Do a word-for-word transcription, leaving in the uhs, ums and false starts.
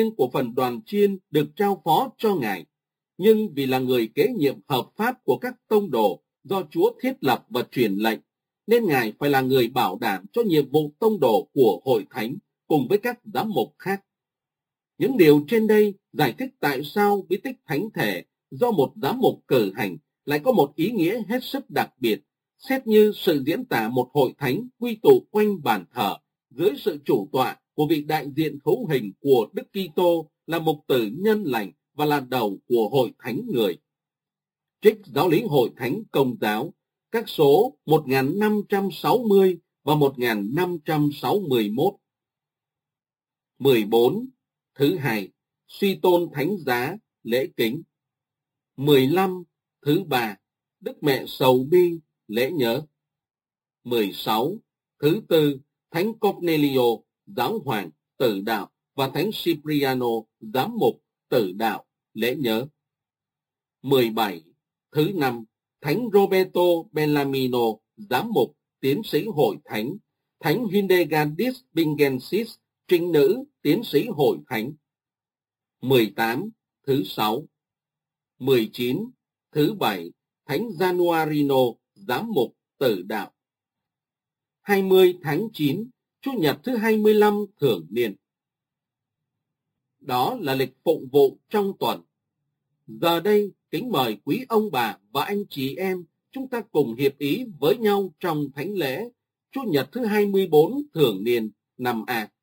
của phần đoàn chiên được trao phó cho Ngài, nhưng vì là người kế nhiệm hợp pháp của các tông đồ do Chúa thiết lập và truyền lệnh, nên Ngài phải là người bảo đảm cho nhiệm vụ tông đồ của hội thánh cùng với các giám mục khác. Những điều trên đây giải thích tại sao bí tích thánh thể do một giám mục cử hành lại có một ý nghĩa hết sức đặc biệt, xét như sự diễn tả một hội thánh quy tụ quanh bàn thờ dưới sự chủ tọa của vị đại diện hữu hình của Đức Kitô là mục tử nhân lành và là đầu của hội thánh người. Trích Giáo lý Hội Thánh Công giáo, các số một nghìn năm trăm sáu mươi và một nghìn năm trăm sáu mươi mốt. mười bốn. Thứ hai, suy tôn thánh giá, lễ kính. mười lăm. Thứ ba, Đức Mẹ Sầu Bi, lễ nhớ. mười sáu. Thứ tư, Thánh Cornelio, giáo hoàng, tử đạo và Thánh Cipriano, giám mục, tử đạo, lễ nhớ. mười bảy. Thứ năm, Thánh Roberto Bellamino, giám mục, tiến sĩ hội thánh, Thánh Hildegardis Bingensis, trinh nữ, tiến sĩ hội thánh. mười tám. Thứ sáu. mười chín. Thứ bảy, Thánh Januarino, giám mục, tử đạo. hai mươi tháng chín, Chủ nhật thứ hai mươi lăm thường niên. Đó là lịch phụng vụ trong tuần. Giờ đây, kính mời quý ông bà và anh chị em chúng ta cùng hiệp ý với nhau trong thánh lễ Chủ nhật thứ hai mươi bốn thường niên năm A.